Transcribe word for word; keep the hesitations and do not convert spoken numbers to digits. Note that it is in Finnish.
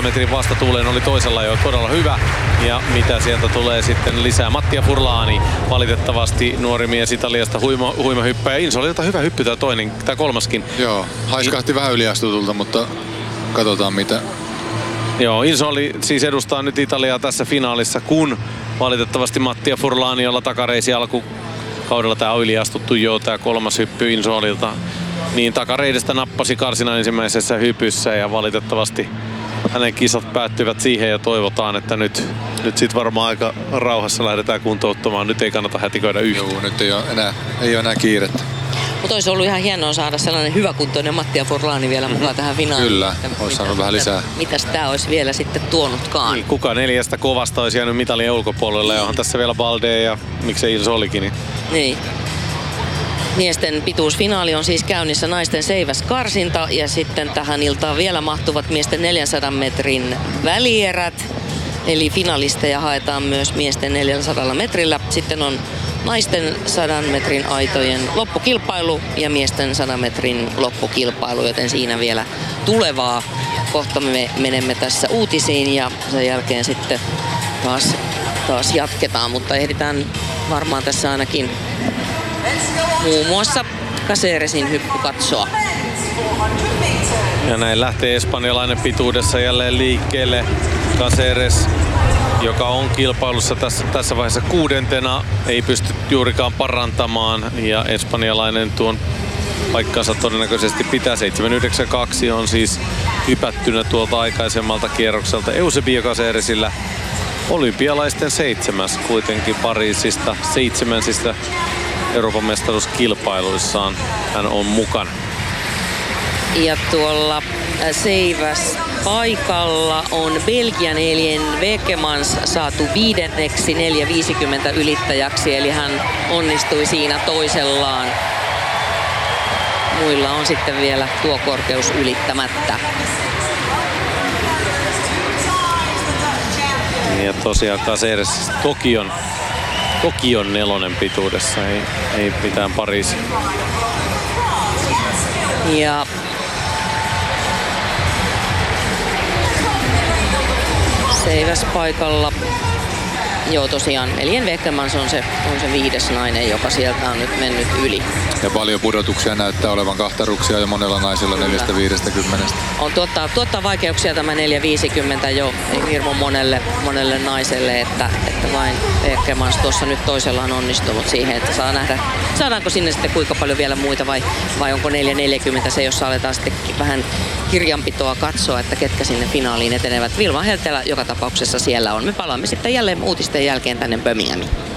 metrin vastatuuleen oli toisella jo todella hyvä. Ja mitä sieltä tulee sitten lisää? Mattia Furlani, valitettavasti nuori mies Italiasta, huima, huima hyppäjä. Insolilta hyvä hyppy tämä toinen, tämä kolmaskin. Joo, haiskahti vähän yliastutulta, mutta katsotaan mitä. Joo, Insoli siis edustaa nyt Italiaa tässä finaalissa, kun valitettavasti Mattia Furlani, jolla takareisi alkukaudella tämä on yliastuttu jo, tämä kolmas hyppy Insolilta, niin takareidestä nappasi karsinan ensimmäisessä hypyssä ja valitettavasti hänen kisat päättyvät siihen ja toivotaan, että nyt, nyt sit varmaan aika rauhassa lähdetään kuntouttamaan. Nyt ei kannata hätiköidä yhtään. Joo, nyt ei ole enää, ei ole enää kiirettä. Mutta olisi ollut ihan hienoa saada sellainen hyväkuntoinen Mattia Furlani vielä mukaan tähän finaaliin. Kyllä, olisi saanut vähän lisää. Mitäs tää olisi vielä sitten tuonutkaan? Niin, kuka neljästä kovasta olisi jäänyt mitalien ulkopuolelle ja onhan tässä vielä Balde ja miksei Insolikin. Niin. niin. Miesten pituusfinaali on siis käynnissä, naisten seiväskarsinta ja sitten tähän iltaan vielä mahtuvat miesten neljänsadan metrin välierät. Eli finalisteja haetaan myös miesten neljäsadaa metrillä. Sitten on naisten sadan metrin aitojen loppukilpailu ja miesten sadan metrin loppukilpailu, joten siinä vielä tulevaa. Kohta me menemme tässä uutisiin ja sen jälkeen sitten taas, taas jatketaan, mutta ehditään varmaan tässä ainakin muun muassa Caceresin hyppy katsoa. Ja näin lähtee espanjalainen pituudessa jälleen liikkeelle. Caceres, joka on kilpailussa tässä, tässä vaiheessa kuudentena, ei pysty juurikaan parantamaan ja espanjalainen tuon paikkansa todennäköisesti pitää. seitsemän yhdeksän kaksi on siis hypättynä tuolta aikaisemmalta kierrokselta Eusebio Caceresillä. Olympialaisten seitsemäs kuitenkin Pariisista, seitsemänsistä Euroopan mestaruuskilpailuissaan hän on mukana. Ja tuolla seiväs paikalla on Belgian Elien Wekemans saatu viidenneksi neljä viisikymmentä ylittäjäksi, eli hän onnistui siinä toisellaan. Muilla on sitten vielä tuo korkeus ylittämättä. Ja tosiaan Caceres Tokion, Tokion nelonen pituudessa, ei, ei mitään Pariisi. Ja seiväs paikalla. Joo, tosiaan Elien Wekemans on se, on se viides nainen, joka sieltä on nyt mennyt yli. Ja paljon pudotuksia näyttää olevan kahtaruksia ja monella naisella neljästä viidestäkymmenestä. On tuottaa, tuottaa vaikeuksia tämä neljä viisikymmentä jo hirmu monelle, monelle naiselle, että, että vain Wekemans tuossa nyt toisella on onnistunut siihen, että saa nähdä, saadaanko sinne sitten kuinka paljon vielä muita vai, vai onko neljä neljäkymmentä se, jossa aletaan sitten vähän kirjanpitoa katsoa, että ketkä sinne finaaliin etenevät. Vilma Heltelä joka tapauksessa siellä on. Me palaamme sitten jälleen uutisten jälkeen tänne Birminghamiin.